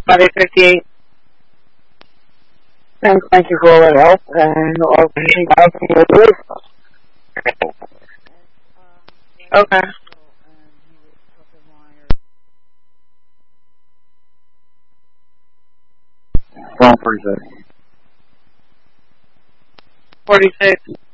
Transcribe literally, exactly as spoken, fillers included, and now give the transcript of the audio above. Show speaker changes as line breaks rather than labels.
Friday fifty-eight. And thank you for all the help, and I'll appreciate that from your group. Okay.
Well, forty-six.
forty-six.